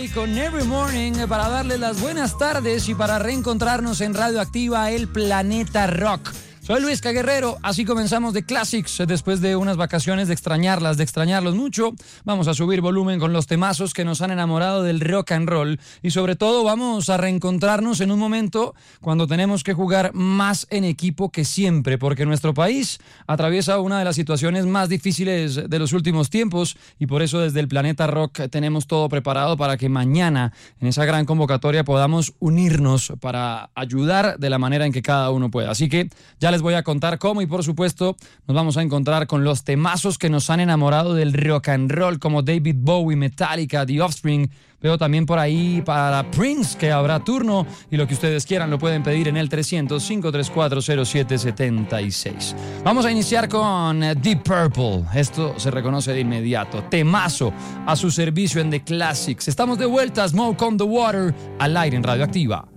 Bowie con Every Morning para darles las buenas tardes y para reencontrarnos en Radioactiva, el Planeta Rock. Soy Luis Guerrero, así comenzamos The Classics después de unas vacaciones de extrañarlos mucho. Vamos a subir volumen con los temazos que nos han enamorado del rock and roll y sobre todo vamos a reencontrarnos en un momento cuando tenemos que jugar más en equipo que siempre, porque nuestro país atraviesa una de las situaciones más difíciles de los últimos tiempos y por eso desde el Planeta Rock tenemos todo preparado para que mañana en esa gran convocatoria podamos unirnos para ayudar de la manera en que cada uno pueda. Así que ya les voy a contar cómo y por supuesto nos vamos a encontrar con los temazos que nos han enamorado del rock and roll como David Bowie, Metallica, The Offspring. Veo también por ahí para Prince que habrá turno y lo que ustedes quieran lo pueden pedir en el 300-534-0776. Vamos a iniciar con Deep Purple. Esto se reconoce de inmediato. Temazo a su servicio en The Classics. Estamos de vuelta, Smoke on the Water, al aire en Radioactiva.